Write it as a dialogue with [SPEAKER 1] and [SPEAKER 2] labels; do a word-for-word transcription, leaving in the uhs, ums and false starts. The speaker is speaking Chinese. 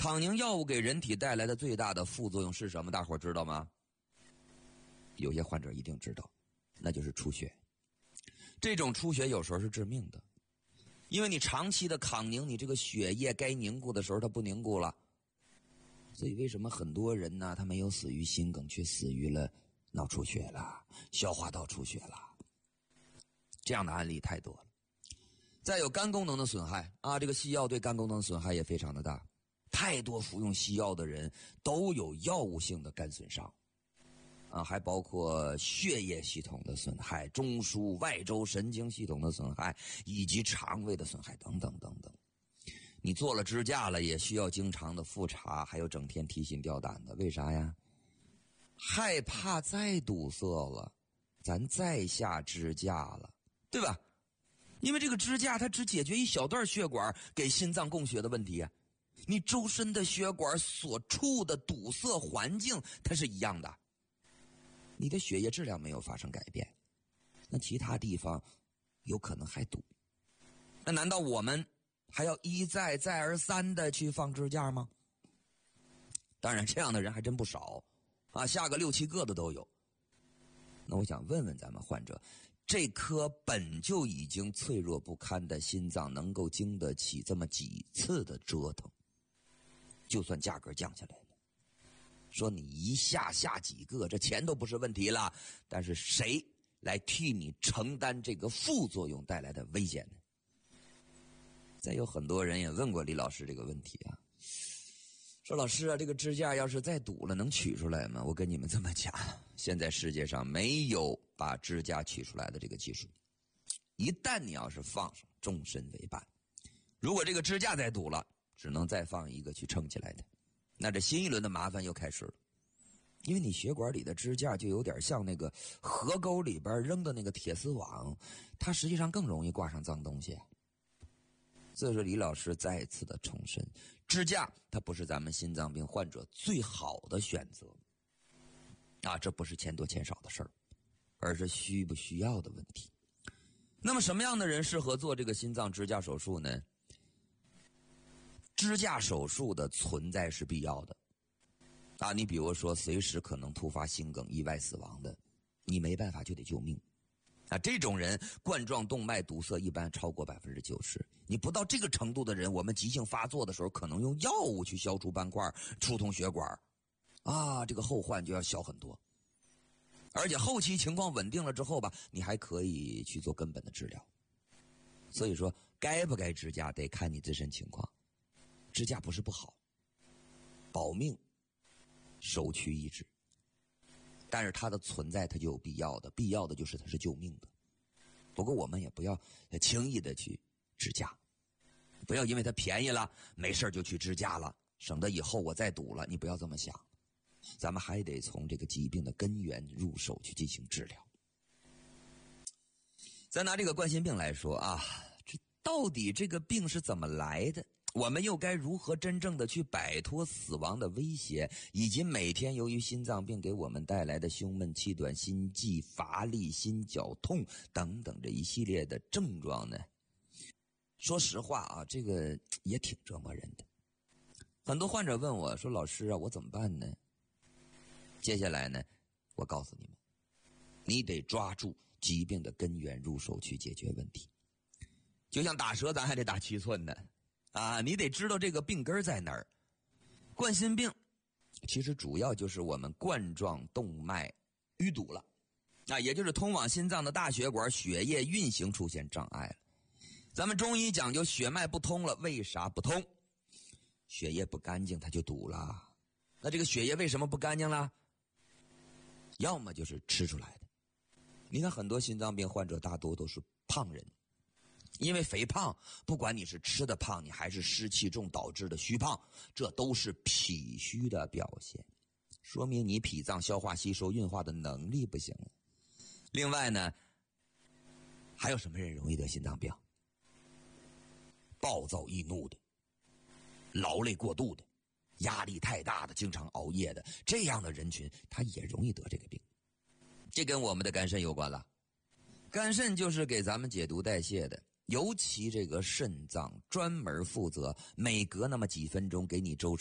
[SPEAKER 1] 抗凝药物给人体带来的最大的副作用是什么？大伙儿知道吗？有些患者一定知道，那就是出血。这种出血有时候是致命的，因为你长期的抗凝，你这个血液该凝固的时候它不凝固了。所以为什么很多人呢，他没有死于心梗，却死于了脑出血了、消化道出血了？这样的案例太多了。再有肝功能的损害啊，这个西药对肝功能损害也非常的大。太多服用西药的人都有药物性的肝损伤啊，还包括血液系统的损害、中枢、外周神经系统的损害，以及肠胃的损害等等等等。你做了支架了，也需要经常的复查，还有整天提心吊胆的。为啥呀？害怕再堵塞了，咱再下支架了，对吧？因为这个支架它只解决一小段血管给心脏供血的问题啊，你周身的血管所处的堵塞环境它是一样的，你的血液质量没有发生改变，那其他地方有可能还堵。那难道我们还要一再再而三的去放支架吗？当然这样的人还真不少啊，下个六七个的都有。那我想问问咱们患者，这颗本就已经脆弱不堪的心脏能够经得起这么几次的折腾？就算价格降下来了，说你一下下几个，这钱都不是问题了，但是谁来替你承担这个副作用带来的危险呢？再有很多人也问过李老师这个问题啊，说老师啊，这个支架要是再堵了能取出来吗？我跟你们这么讲，现在世界上没有把支架取出来的这个技术，一旦你要是放上，终身为伴。如果这个支架再堵了，只能再放一个去撑起来的，那这新一轮的麻烦又开始了。因为你血管里的支架就有点像那个河沟里边扔的那个铁丝网，它实际上更容易挂上脏东西。所以说李老师再次的重申，支架它不是咱们心脏病患者最好的选择啊，这不是钱多钱少的事儿，而是需不需要的问题。那么什么样的人适合做这个心脏支架手术呢？支架手术的存在是必要的啊，你比如说随时可能突发心梗意外死亡的，你没办法就得救命啊，这种人冠状动脉堵塞一般超过 百分之九十， 你不到这个程度的人，我们急性发作的时候可能用药物去消除斑块疏通血管啊，这个后患就要小很多。而且后期情况稳定了之后吧，你还可以去做根本的治疗。所以说该不该支架得看你自身情况，支架不是不好，保命首屈一指，但是它的存在它就有必要的，必要的就是它是救命的。不过我们也不要轻易的去支架，不要因为它便宜了没事就去支架了，省得以后我再堵了，你不要这么想。咱们还得从这个疾病的根源入手去进行治疗。咱拿这个冠心病来说啊，这到底这个病是怎么来的？我们又该如何真正的去摆脱死亡的威胁，以及每天由于心脏病给我们带来的胸闷、气短、心悸、乏力、心绞痛等等这一系列的症状呢？说实话啊，这个也挺折磨人的。很多患者问我说，老师啊，我怎么办呢？接下来呢，我告诉你们，你得抓住疾病的根源入手去解决问题。就像打蛇咱还得打七寸呢啊，你得知道这个病根在哪儿。冠心病其实主要就是我们冠状动脉淤堵了啊，也就是通往心脏的大血管血液运行出现障碍了。咱们中医讲究血脉不通了，为啥不通？血液不干净它就堵了。那这个血液为什么不干净了？要么就是吃出来的。你看很多心脏病患者大多都是胖人，因为肥胖，不管你是吃的胖，你还是湿气重导致的虚胖，这都是脾虚的表现，说明你脾脏消化吸收运化的能力不行了。另外呢，还有什么人容易得心脏病？暴躁易怒的，劳累过度的，压力太大的，经常熬夜的，这样的人群他也容易得这个病。这跟我们的肝肾有关了。肝肾就是给咱们解毒代谢的，尤其这个肾脏专门负责每隔那么几分钟给你周